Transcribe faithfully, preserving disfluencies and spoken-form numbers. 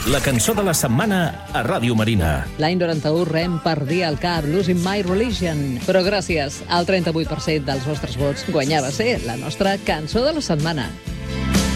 La cançó de la setmana a Ràdio Marina. L'any noranta-u Rem perdia el cap, Losing My Religion. Però gràcies al trenta-vuit per cent dels vostres vots guanyava ser la nostra cançó de la setmana.